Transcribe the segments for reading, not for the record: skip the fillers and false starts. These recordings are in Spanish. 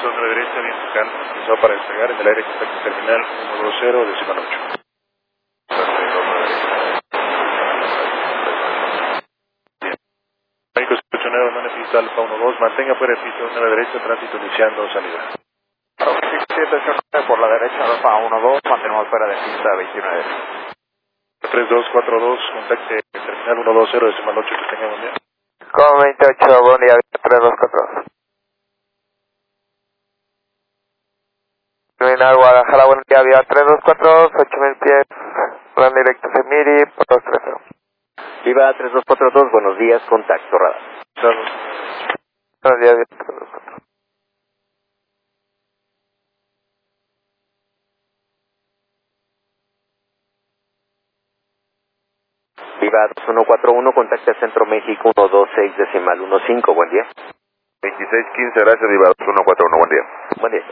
piso de la derecha, bien Tucán, empezó para despegar en el aire contacto terminal 120, decimal 8. México 89, no pista Alfa 12, mantenga fuera el piso de la derecha, tránsito iniciando salida. 789 por la derecha, Alfa 12, mantenemos fuera de pista 29. 3242, contacte terminal 120, decimal 8, que tenga buen día. Con 28, buen día, 3242. Terminal Guadalajara, buen día, vía 3242, 8000 pies, plan directo Semiri, por 230. Viva 3242, buenos días, contacto radar. Buenos días, vía 3242. Viva 2141, contacte Centro México 126, decimal 15, buen día. 2615, gracias, Viva 2141, buen día. Buen día.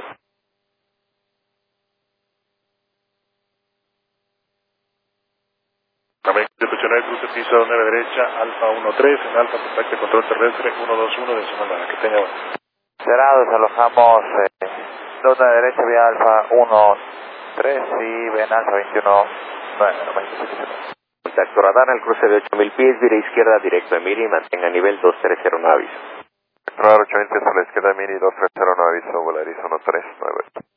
México 89, cruce piso de la derecha, Alfa 13, en Alfa contacte control terrestre 121, decimal 9, que tenga buen día. Será, desalojamos zona derecha vía Alfa 13 y ven Alfa 21, 9, Contacto radar al cruce de 8000 pies, vira izquierda directo a Miri, mantenga nivel 2309 aviso. Radar 8000 pies a la izquierda, Miri 2309 aviso, Volaris 139.